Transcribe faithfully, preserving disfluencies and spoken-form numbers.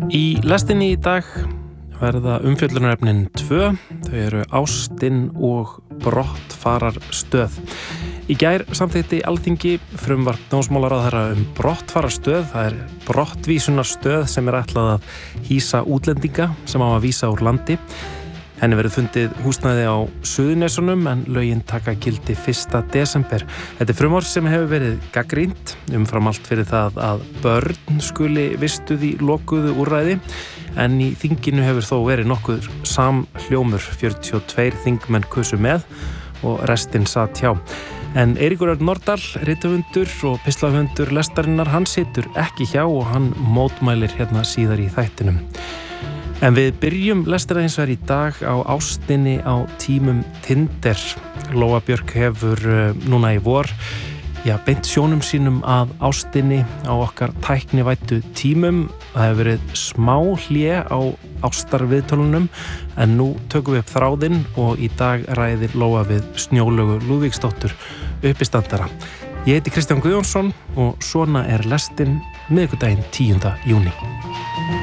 Í lestinni í dag verða umfjöllunarefnin tvö, þau eru ástin og brottfararstöð. Í gær samþykkti Alþingi frumvarp dómsmálaráðherra um brottfararstöð, það er brottvísunarstöð sem er ætlað að hýsa útlendinga sem á að vísa úr landi. Henni verður fundið húsnæði á Suðurnesunum en lögin taka gildi fyrsta desember. Þetta er frumvarp sem hefur verið gagnrýnt umfram allt fyrir það að börn skuli vistuð í lokuðu úrræði en í þinginu hefur þó verið nokkuð samhljómur, fjörutíu og tveir þingmenn kusu með og restin satt hjá. En Eiríkur Örn Norðdahl, rithöfundur og pislahöfundur lestarinnar, hann situr ekki hjá og hann mótmælir hérna síðar í þættinum. En við byrjum lestina hins vegar í dag á ástinni á tímum Tinder. Lóa Björk hefur núna í vor já, beint sjónum sínum að ástinni á okkar tæknivæddu tímum. Það hefur verið smá hlé á ástarviðtölunum en nú tökum við upp þráðinn og í dag ræðir Lóa við Snjólaugu Lúðvíksdóttur uppistandara. Ég heiti Kristján Guðjónsson og svona er lestin miðvikudaginn tíunda júní.